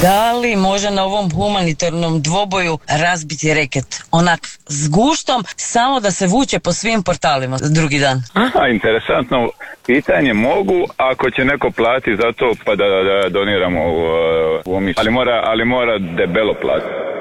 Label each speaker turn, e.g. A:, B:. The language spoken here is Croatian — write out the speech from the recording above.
A: Da li može na ovom humanitarnom dvoboju razbiti reket? Onak s guštom, samo da se vuče po svim portalima drugi dan.
B: Interesantno pitanje. Mogu ako će neko plati za to pa da doniramo u ali mora debelo platiti.